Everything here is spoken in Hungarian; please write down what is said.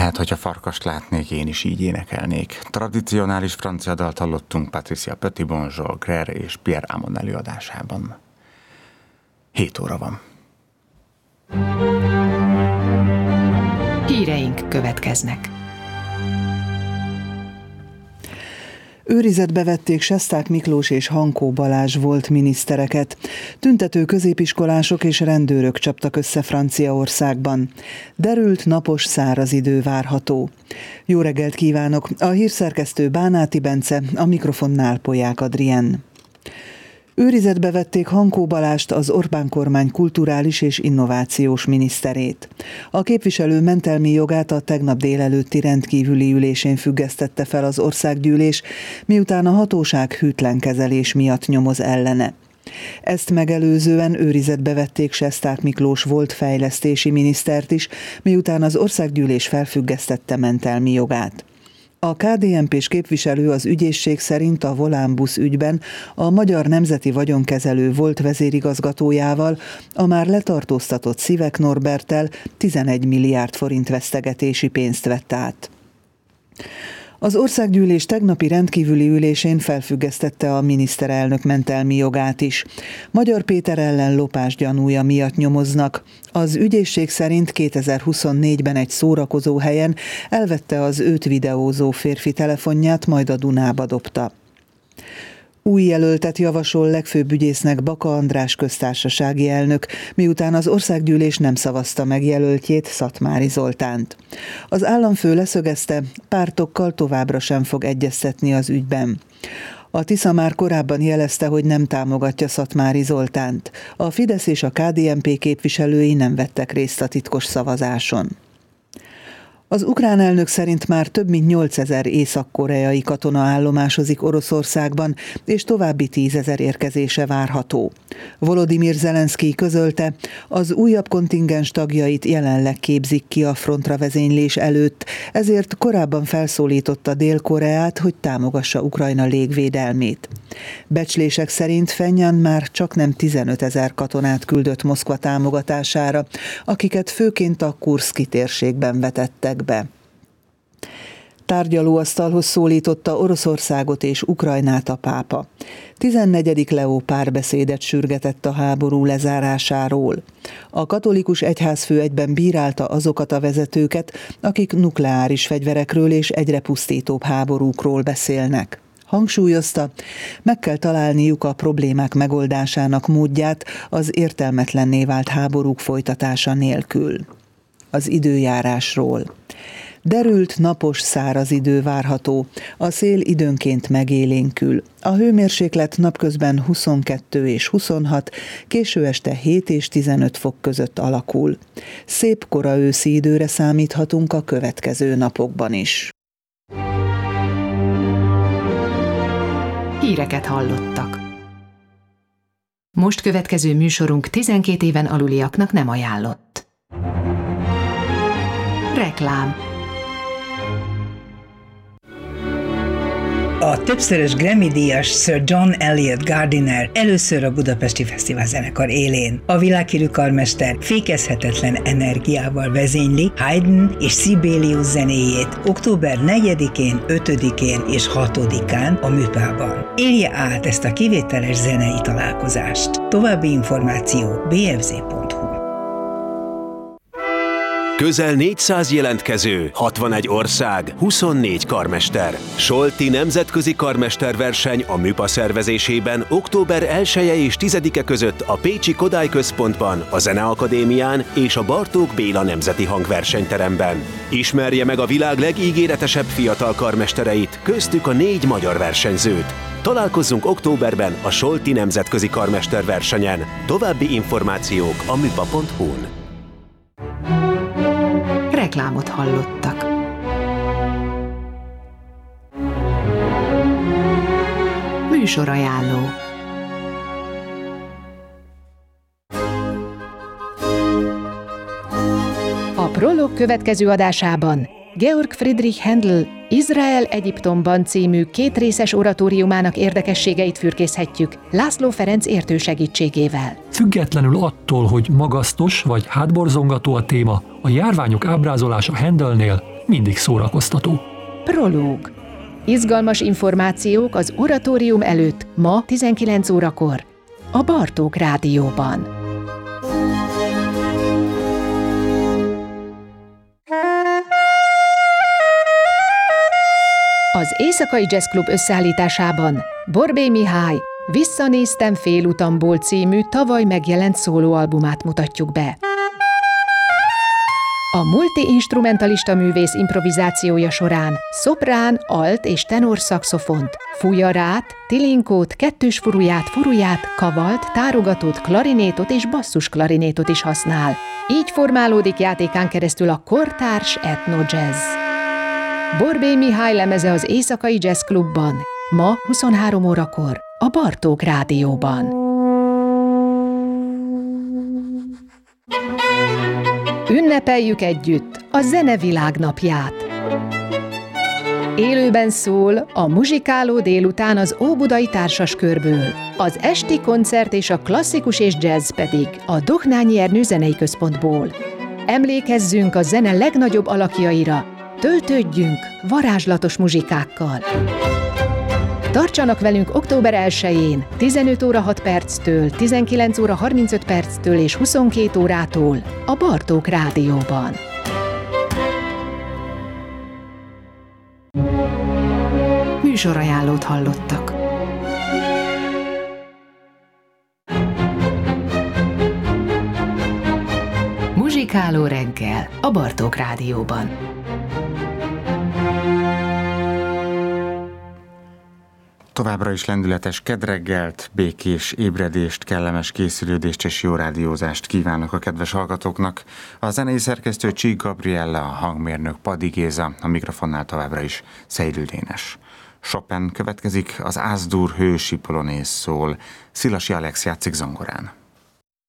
Lehet, hogyha farkast látnék, én is így énekelnék. Tradicionális francia dalt hallottunk Patricia Petitbon, Joel Grère és Pierre Amon előadásában. 7 óra van. Híreink következnek. Őrizetbe vették Sesták Miklós és Hankó Balázs volt minisztereket. Tüntető középiskolások és rendőrök csaptak össze Franciaországban. Derült, napos, száraz idő várható. Jó reggelt kívánok! A hírszerkesztő Bánáti Bence, a mikrofonnál Polyák Adrien. Őrizetbe vették Hankó Balást, az Orbán kormány kulturális és innovációs miniszterét. A képviselő mentelmi jogát a tegnap délelőtti rendkívüli ülésén függesztette fel az országgyűlés, miután a hatóság hűtlen kezelés miatt nyomoz ellene. Ezt megelőzően őrizetbe vették Sesták Miklós volt fejlesztési minisztert is, miután az országgyűlés felfüggesztette mentelmi jogát. A KDNP-s képviselő az ügyészség szerint a Volánbusz ügyben a Magyar Nemzeti Vagyonkezelő volt vezérigazgatójával, a már letartóztatott Szivek Norberttel 11 milliárd forint vesztegetési pénzt vett át. Az országgyűlés tegnapi rendkívüli ülésén felfüggesztette a miniszterelnök mentelmi jogát is. Magyar Péter ellen lopás gyanúja miatt nyomoznak. Az ügyészség szerint 2024-ben egy szórakozó helyen elvette az őt videózó férfi telefonját, majd a Dunába dobta. Új jelöltet javasol legfőbb ügyésznek Baka András köztársasági elnök, miután az országgyűlés nem szavazta meg jelöltjét, Szatmári Zoltánt. Az államfő leszögezte, pártokkal továbbra sem fog egyeztetni az ügyben. A Tisza már korábban jelezte, hogy nem támogatja Szatmári Zoltánt. A Fidesz és a KDNP képviselői nem vettek részt a titkos szavazáson. Az ukrán elnök szerint már több mint 8000 észak-koreai katona állomásozik Oroszországban, és további 10 000 érkezése várható. Volodymyr Zelenszkij közölte, az újabb kontingens tagjait jelenleg képzik ki a frontra vezénylés előtt, ezért korábban felszólította Dél-Koreát, hogy támogassa Ukrajna légvédelmét. Becslések szerint Pchenján már csaknem 15 000 katonát küldött Moszkva támogatására, akiket főként a Kurszki térségben vetettek be. Tárgyalóasztalhoz szólította Oroszországot és Ukrajnát a pápa. 14. Leó párbeszédet sürgetett a háború lezárásáról. A katolikus egyházfő egyben bírálta azokat a vezetőket, akik nukleáris fegyverekről és egyre pusztítóbb háborúkról beszélnek. Hangsúlyozta, meg kell találniuk a problémák megoldásának módját az értelmetlenné vált háborúk folytatása nélkül. Az időjárásról. Derült, napos, száraz idő várható, a szél időnként megélénkül. A hőmérséklet napközben 22 és 26, késő este 7 és 15 fok között alakul. Szép kora őszi időre számíthatunk a következő napokban is. Híreket hallottak. Most következő műsorunk 12 éven aluliaknak nem ajánlott. Reklám. A többszörös Grammy-díjas Sir John Eliot Gardiner először a Budapesti Fesztivál zenekar élén. A világhírű karmester fékezhetetlen energiával vezényli Haydn és Sibelius zenéjét október 4-én, 5-én és 6-án a Műpában. Élje át ezt a kivételes zenei találkozást. További információ bfz.hu. Közel 400 jelentkező, 61 ország, 24 karmester. Solti nemzetközi karmesterverseny a Műpa szervezésében október 1-e és 10-e között a Pécsi Kodály Központban, a Zeneakadémián és a Bartók Béla Nemzeti Hangversenyteremben. Ismerje meg a világ legígéretesebb fiatal karmestereit, köztük a 4 magyar versenyzőt. Találkozzunk októberben a Solti nemzetközi karmesterversenyen. További információk a műpa.hu-n. Reklámot hallottak. Műsorajánló. A Prolog következő adásában Georg Friedrich Händel Izrael Egyiptomban című 2 részes oratóriumának érdekességeit fürkészhetjük László Ferenc értő segítségével. Függetlenül attól, hogy magasztos vagy hátborzongató a téma, a járványok ábrázolása Händelnél mindig szórakoztató. Prológ. Izgalmas információk az oratórium előtt ma 19 órakor a Bartók Rádióban. Az Éjszakai Jazz Klub összeállításában Borbély Mihály Visszanéztem félutamból című tavaly megjelent szólóalbumát mutatjuk be. A multi-instrumentalista művész improvizációja során szoprán, alt és tenor szaxofont, fújarát, tilinkót, kettős furuját, kavalt, tárogatót, klarinétot és basszusklarinétot is használ. Így formálódik játékán keresztül a kortárs etno-jazz. Borbély Mihály lemeze az Éjszakai Jazz Klubban, ma 23 órakor a Bartók Rádióban. Ünnepeljük együtt a Zene Világnapját! Élőben szól a muzsikáló délután az Óbudai Társaskörből, az esti koncert és a klasszikus és jazz pedig a Dohnányi Ernő Zenei Központból. Emlékezzünk a zene legnagyobb alakjaira, töltődjünk varázslatos muzsikákkal! Tartsanak velünk október 1-én, 15 óra 6 perctől, 19 óra 35 perctől és 22 órától a Bartók Rádióban. Műsorajánlót hallottak. Muzsikáló reggel a Bartók Rádióban. Továbbra is lendületes kedreggelt, békés ébredést, kellemes készülődést és jó rádiózást kívánok a kedves hallgatóknak. A zenei szerkesztő Csík Gabriella, a hangmérnök Padi Géza, a mikrofonnál továbbra is Szeiről Dénes. Chopin következik, az Ászdúr hősi polonész szól, Szilasi Alex játszik zongorán.